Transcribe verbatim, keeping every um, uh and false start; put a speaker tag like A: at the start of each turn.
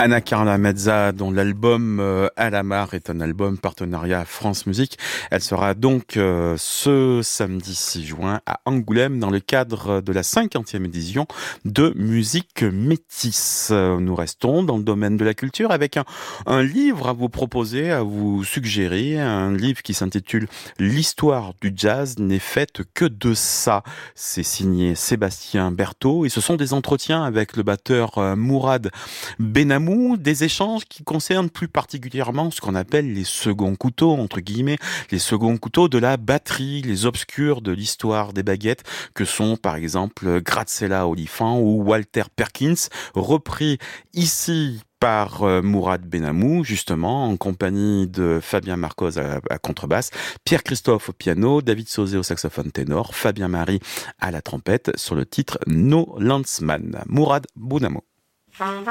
A: Anna Carla Mezza, dont l'album euh, Alamar est un album partenariat France Musique. Elle sera donc euh, ce samedi six juin à Angoulême dans le cadre de la cinquantième édition de Musique Métisse. Nous restons dans le domaine de la culture avec un, un livre à vous proposer, à vous suggérer, un livre qui s'intitule L'histoire du jazz n'est faite que de ça. C'est signé Sébastien Berthaud et ce sont des entretiens avec le batteur euh, Mourad Benamou, des échanges qui concernent plus particulièrement ce qu'on appelle les seconds couteaux, entre guillemets, les seconds couteaux de la batterie, les obscurs de l'histoire des baguettes, que sont par exemple Graziella Oliphant ou Walter Perkins, repris ici par euh, Mourad Benamou, justement, en compagnie de Fabien Marcoz à, à contrebasse, Pierre-Christophe au piano, David Sauzé au saxophone ténor, Fabien Marie à la trompette, sur le titre No Landsman. Mourad Benamou.